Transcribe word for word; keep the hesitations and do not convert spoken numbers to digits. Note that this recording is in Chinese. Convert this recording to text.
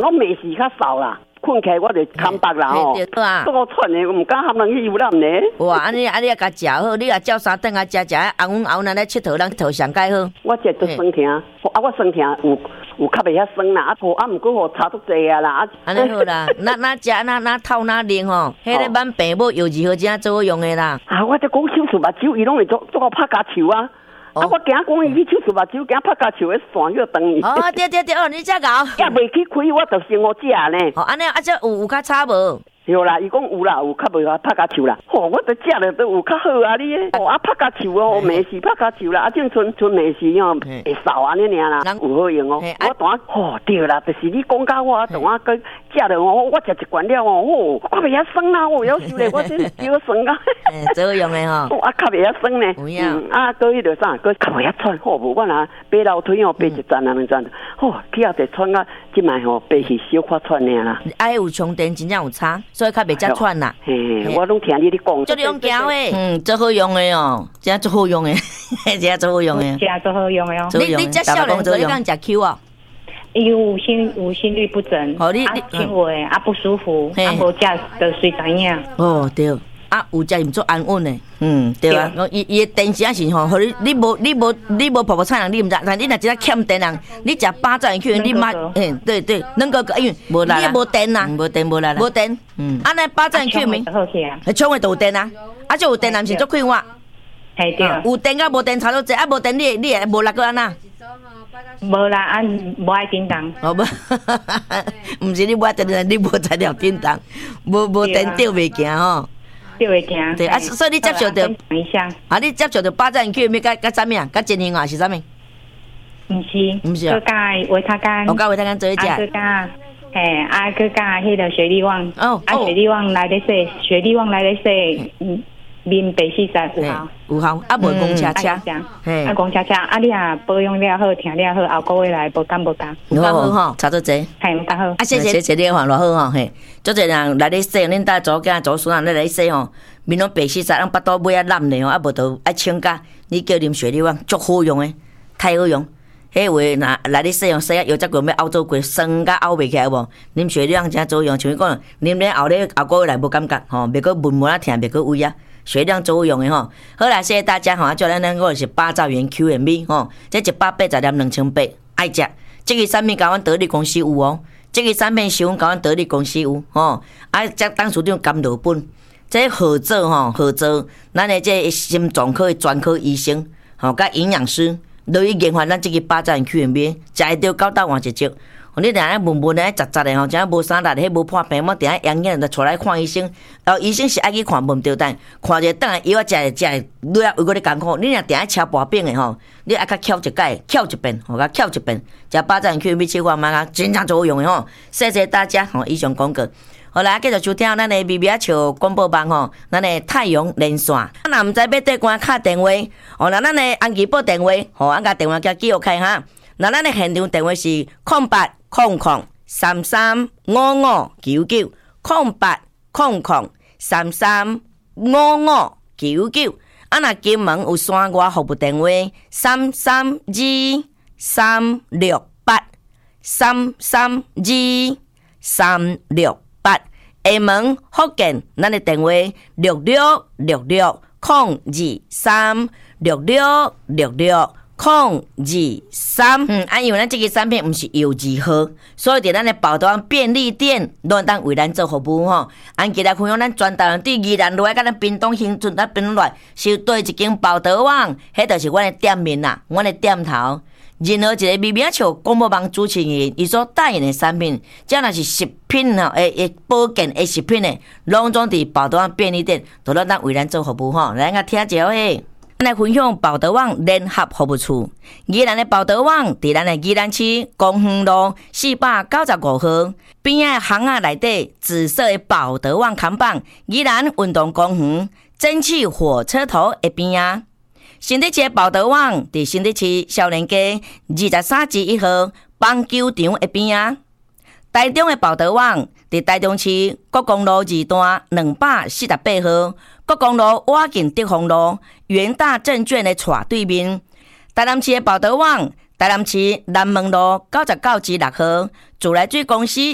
拢没事较少啦。困起来我就扛白啦吼， 对啊， 多喘的，唔敢含人去游览呢。 哇，安尼安尼也甲食好，你也照三顿啊，食食红阮后咱咧佚佗，咱佚佗上介好。 我食都酸疼，啊我酸疼有有较袂遐酸啦，啊无啊毋过吼差足济啊啦。 安尼好啦，那那食那那透那啉吼，迄个挽病母药二号真做好用的啦。 啊，我在讲手术目睭，伊拢会做做个拍家球啊。啊！我惊讲伊去手术目睭，惊拍家球的线要长伊。 哦，对对对，哦，你遮搞。 也袂去开，我就先我食呢。 哦，安尼啊，这有有较差无？ 有啦，伊讲有啦，有较袂拍家球啦。吼，我都食了都有较好啊！你哦啊拍家球哦，没事拍家球啦，啊正剩剩没事哦，会扫安尼尔啦，有好用哦。我当吼对啦，就是你讲到我，当我个食了哦，我食一罐了哦，哦，我袂遐酸啦，我要求咧，我真少酸啊。 做好用的吼。 啊，较袂遐酸呢。 有影。 啊，搁迄个啥，搁较袂遐喘，吼无我若爬楼梯哦，爬一站啊两站，吼去后就喘啊，即摆吼爬去小可喘尔啦。 爱有充电真正有差。所以较袂遮喘啦。 嘿，我拢听你咧讲。 做你用行诶，嗯，做好用诶哦，真做好用诶，真做好用诶。 真做好用诶哦。 你你遮少年做你敢食 Q 啊？ 有心有心律不整， 哦，你你轻微啊不舒服，啊无食就随知影。 哦，对。啊，有食毋做安稳诶，嗯，对啊。伊伊电池是吼，互你你无你无你无泡泡菜人，你毋知，但你若真正欠电人，你食八兆元去，你妈，嗯，对对，能够因为无啦，你无电呐，无电无啦啦，无电，嗯，啊那八兆元去明，充诶都有电啊，啊就有电人是足快活， 系对， 有电甲无电差多济，啊无电你你会无力个安那？ 无啦，啊无爱叮当， 哦不，毋是你无爱叮当，你无材料叮当，无无电吊袂行吼。 就会惊。 对啊，所以你接受到啊，你接受到八站去咩？甲甲啥物啊？甲真型啊是啥物？ 毋是， 毋是啊。 佮加维他干， 我甲维他干做一食。 啊，佮加嘿，啊，佮加迄个雪莉旺。 哦。 啊，雪莉旺来咧说，雪莉旺来咧说，嗯，面白四十有效。 有效，啊无公车车。 嘿。啊公车车，啊你啊保养了好，听了好，后个月来无干无干。 有较好吼，差足济。 嘿，有较好。 啊谢谢谢谢你话偌好吼嘿。足侪人来咧说，恁搭祖囝祖孙人来说吼，面拢白死晒，人巴肚尾啊烂咧吼，啊无都爱请假，你叫啉雪莉旺，足好用诶，太好用。迄话若来咧说吼，说啊药则过要熬做过，酸甲熬袂起来无？啉雪莉旺真做用，像伊讲，啉咧后咧后个月来无感觉吼，袂个闷闷啊疼，袂个胃啊。雪莉旺做好用诶吼。好啦，谢谢大家吼，啊，叫咱咱个是八兆元 Q M V 吼，这一百八十粒两千八，爱食。这个产品甲阮得力公司有哦。这个产品是阮甲阮得力公司有吼，啊，这当属种甘露本，这合作吼，合作，咱的这心脏科的专科医生吼，甲营养师，都去研发咱这个八兆元 Q M V， 食会着九到换一只。你定下闷闷的、杂杂的吼，真无啥力，迄无破病，么定下养眼就出来看医生。然后医生是爱去看无着等，看者等下药啊食会食会，愈啊有个咧艰苦。你若定下吃薄饼的吼，你爱较翘一解，翘一遍，吼，甲翘一遍。食八兆元 Q M V 试看嘛，真正做好用的吼。谢谢大家吼，以上广告。好啦，继续收听咱的微微笑广播网吼，咱的太阳连线。啊，若毋知要对官敲电话，哦，那咱的安琪报电话，吼，俺甲电话叫记录开哈。那咱的现场电话是空八空空三三五五九九空八空空三三五五九九。啊，若金门有山外服务电话三三二三六八三三二三六八。厦门福建，咱的电话六六六六空二三六六六六。空二三，嗯，啊，因为咱这个产品毋是药字号，所以伫咱的宝岛便利店，拢当为咱做服务吼。安吉来分享咱全台湾伫宜兰落来，甲咱屏东新村咱屏东来，是对一间宝德网，迄就是阮的店面啦，阮的店头。任何一个微微笑广播网主持人，伊所代言的产品，只若是食品吼，诶诶，保健诶食品诶，拢总伫宝德网便利店，都拢当为咱做服务吼。来，甲听者嘿。咱来分享宝德网联合服务处，宜兰的宝德网伫咱的宜兰市公园路四百九十五号边仔巷仔内底紫色的宝德网看板，宜兰运动公园蒸汽火车头的边仔。新竹市的宝德网伫新竹市少年街二十三至一号棒球场的边仔。台中的宝德网伫台中市国公路二段两百四十八号。国公路瓦近德丰路元大证券的斜对面，台南市的宝德网，台南市南门路九十九至六号自来水公司